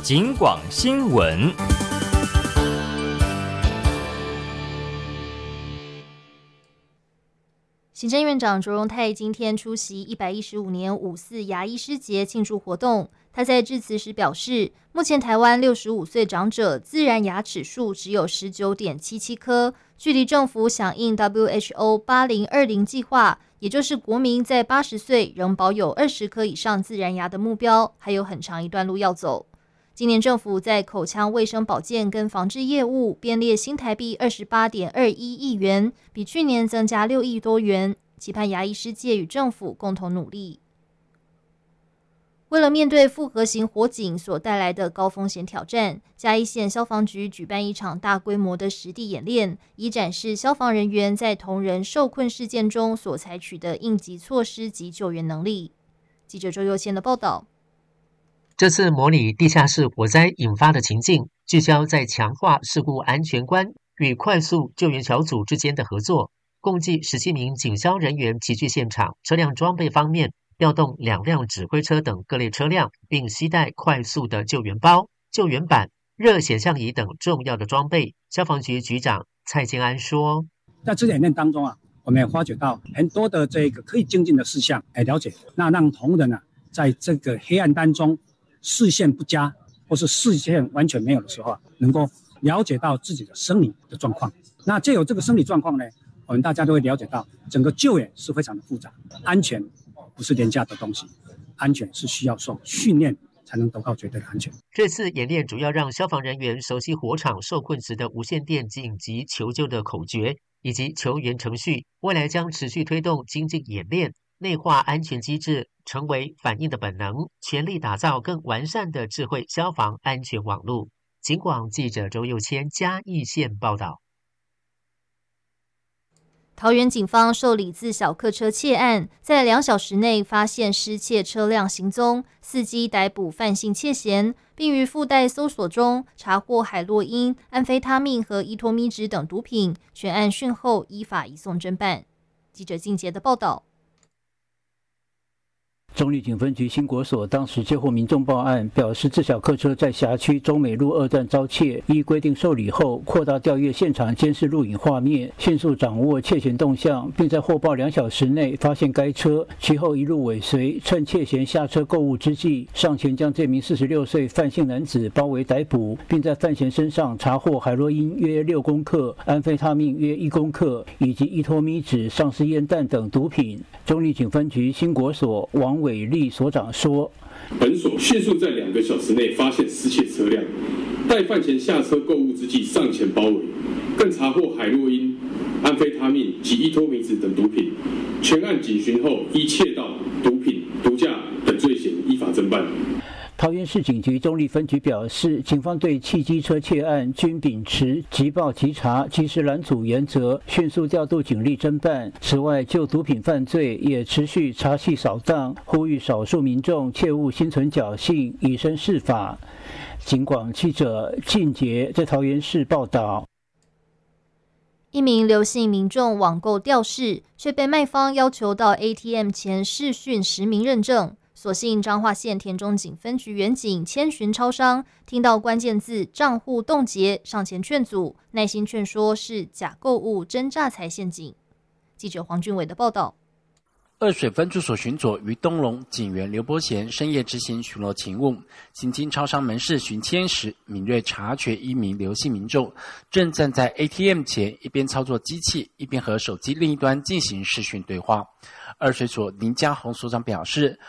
警广新闻。 行政院长卓荣泰今天出席115年5·4牙医师节庆祝活动。他在致辞时表示，目前台湾65岁长者自然牙齿数只有19.77颗，距离政府响应 WHO 8020计划，也就是国民在80岁仍保有20颗以上自然牙的目标，还有很长一段路要走。今年政府在口腔卫生保健跟防治业务编列新台币28.21亿元，比去年增加6亿多元，期盼牙医师界与政府共同努力。为了面对复合型火警所带来的高风险挑战，嘉义县消防局举办一场大规模的实地演练，以展示消防人员在同仁受困事件中所采取的应急措施及救援能力。记者周佑谦的报道。 这次模拟地下室火灾引发的情境，聚焦在强化事故安全观与快速救援小组之间的合作。共计17名警消人员齐聚现场，车辆装备方面，调动2辆指挥车等各类车辆，并携带快速的救援包、救援板、热显像仪等重要的装备。消防局局长蔡建安说：“ 在这演练当中我们也发觉到很多的这个可以精进的事项，了解，那让同仁在这个黑暗当中视线不佳或是视线完全没有的时候能够了解到自己的生理的状况。那藉由这个生理状况呢，我们大家都会了解到，整个救援是非常的复杂，安全不是廉价的东西，安全是需要受训练才能得到绝对的安全。” 这次演练主要让消防人员熟悉火场受困时的无线电紧急求救的口诀以及求援程序，未来将持续推动精进演练，内化安全机制，成为反应的本能，全力打造更完善的智慧消防安全网络。警广记者周佑谦嘉义县报道。 桃园警方受理自小客车窃案，在2小时内发现失窃车辆行踪，伺机逮捕犯性窃嫌，并于附带搜索中查获海洛因、安非他命和依托咪酯等毒品，全案讯后依法移送侦办。记者靳杰的报道。 中壢警分局新国所当时接获民众报案，表示自小客车在辖区中美路2段遭窃，依规定受理后，扩大调阅现场监视录影画面，迅速掌握窃嫌动向，并在获报2小时内发现该车，其后一路尾随，趁窃嫌下车购物之际，上前将这名46岁范姓男子包围逮捕，并在范闲身上查获海洛因约6公克、安非他命约1公克，以及依托咪酯、丧尸烟弹等毒品。中壢警分局新国所王伟立所长说：“ 本所迅速在2个小时内发现失窃车辆，待犯前下车购物之际上前包围，更查获海洛因、安非他命及依托咪酯等毒品。全案警询后，依窃盗、毒品、毒驾等罪嫌依法侦办。” 桃园市警局中壢分局表示，警方对汽机车窃案均秉持即报即查、及时拦阻原则，迅速调度警力侦办。此外，就毒品犯罪也持续查缉扫荡，呼吁少数民众切勿心存侥幸，以身试法。警广记者靳杰在桃园市报道。 一名刘姓民众网购吊饰，却被卖方要求到 ATM 前视讯实名认证。所幸彰化县田中警分局员警千寻超商，听到关键字账户冻结，上前劝阻，耐心劝说是假购物真诈财陷阱。记者黄俊伟的报道。 二水分驻所巡佐于东龙警员刘伯贤深夜执行巡逻勤务，行经超商门市巡签时，敏锐察觉一名刘姓民众正站在 ATM 前，一边操作机器，一边和手机另一端进行视讯对话。二水所林家宏所长表示，